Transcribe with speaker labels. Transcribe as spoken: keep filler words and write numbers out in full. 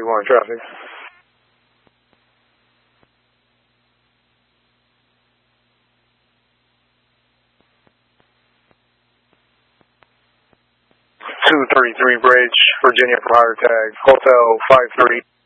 Speaker 1: one traffic. two thirty-three Bridge, Virginia, prior tag, Hotel five three.